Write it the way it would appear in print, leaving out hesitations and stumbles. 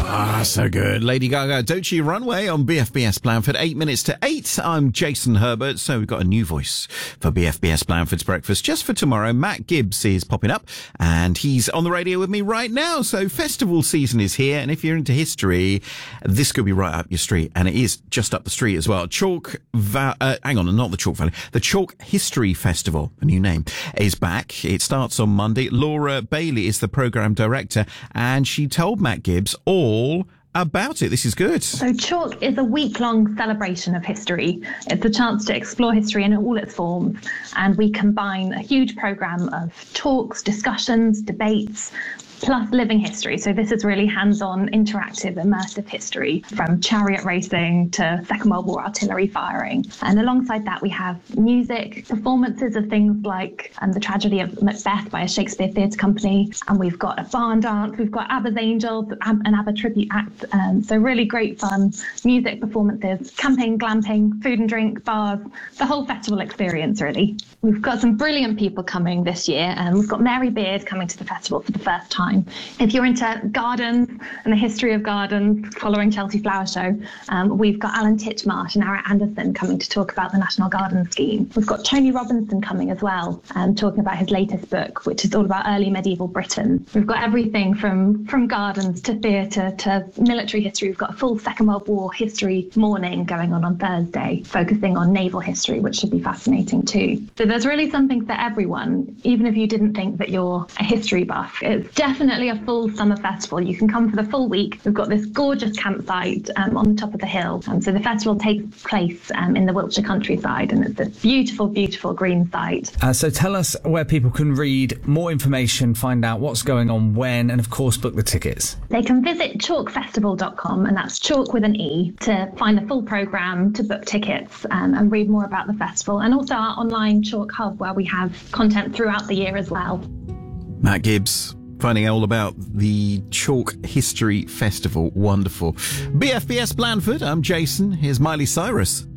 So good. Lady Gaga, Don't You Runway on BFBS Blandford, 8 minutes to 8. I'm Jason Herbert. So we've got a new voice for BFBS Blandford's breakfast just for tomorrow. Matt Gibbs is popping up and he's on the radio with me right now. So festival season is here. And if you're into history, this could be right up your street. And it is just up the street as well. Not the Chalk Valley. The Chalk History Festival, a new name, is back. It starts on Monday. Laura Bailey is the programme director and she told Matt Gibbs all about it. This is good. So Chalk is a week-long celebration of history. It's a chance to explore history in all its forms, and we combine a huge programme of talks, discussions, debates, plus living history. So this is really hands-on, interactive, immersive history, from chariot racing to Second World War artillery firing. And alongside that, we have music, performances of things like the tragedy of Macbeth by a Shakespeare Theatre Company. And we've got a barn dance, we've got ABBA's Angels, an ABBA tribute act. So really great fun, music, performances, camping, glamping, food and drink, bars, the whole festival experience, really. We've got some brilliant people coming this year. We've got Mary Beard coming to the festival for the first time. If you're into gardens and the history of gardens, following Chelsea Flower Show, we've got Alan Titchmarsh and Ara Anderson coming to talk about the National Garden Scheme. We've got Tony Robinson coming as well, talking about his latest book, which is all about early medieval Britain. We've got everything from gardens to theatre to military history. We've got a full Second World War history morning going on Thursday, focusing on naval history, which should be fascinating too. So there's really something for everyone, even if you didn't think that you're a history buff. It's definitely a full summer festival. You can come for the full week. We've got this gorgeous campsite on the top of the hill. So the festival takes place in the Wiltshire countryside, and it's this beautiful, beautiful green site. So tell us where people can read more information, find out what's going on when, and of course book the tickets. They can visit chalkfestival.com, and that's chalk with an E, to find the full programme, to book tickets and read more about the festival, and also our online Chalk Hub, where we have content throughout the year as well. Matt Gibbs, finding out all about the Chalk History Festival. Wonderful. BFBS Blandford, I'm Jason. Here's Miley Cyrus.